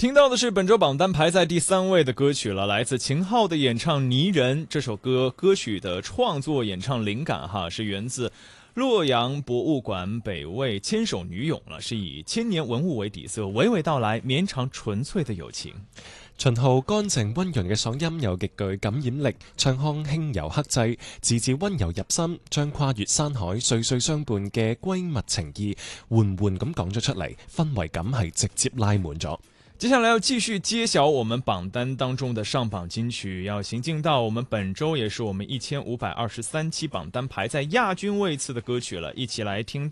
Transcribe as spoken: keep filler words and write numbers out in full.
听到的是本周榜单排在第三位的歌曲了，来自秦昊的演唱《泥人》。这首歌歌曲的创作演唱灵感哈是源自洛陽博物館北魏千手女俑了，是以千年文物為底色，娓娓道來綿長純粹的友情。 秦昊乾淨溫潤嘅嗓音有極具感染力，唱腔輕柔克制，字字溫柔入心，將跨越山海、歲歲相伴嘅閨蜜情意緩緩咁講咗出嚟，氛圍感係直接拉滿咗。 接下來要繼續揭曉我們榜單當中的上榜金曲，要行進到我們本周也是我們一千五百二十三期榜單排在亞軍位次的歌曲了，一起來聽。